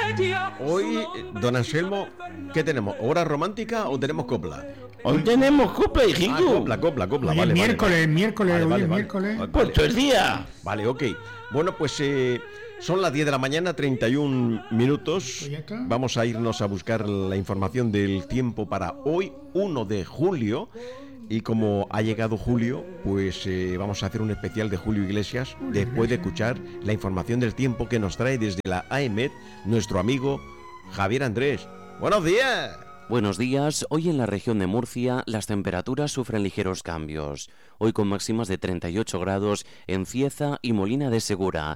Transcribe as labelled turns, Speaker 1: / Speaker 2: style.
Speaker 1: Hoy, don Anselmo, ¿qué tenemos? ¿Hora romántica o tenemos copla?
Speaker 2: Hoy tenemos copla, hijico.
Speaker 1: Copla,
Speaker 3: Hoy
Speaker 1: vale.
Speaker 3: miércoles.
Speaker 2: Pues todo el día.
Speaker 1: Vale, ok. Bueno, pues son las 10 de la mañana, 31 minutos.
Speaker 3: Pues ya está.
Speaker 1: Vamos a irnos a buscar la información del tiempo para hoy, 1 de julio. Y como ha llegado julio, pues vamos a hacer un especial de Julio Iglesias después de escuchar la información del tiempo que nos trae desde la AEMET nuestro amigo Javier Andrés. ¡Buenos días!
Speaker 4: Buenos días. Hoy en la región de Murcia las temperaturas sufren ligeros cambios. Hoy con máximas de 38 grados en Cieza y Molina de Segura,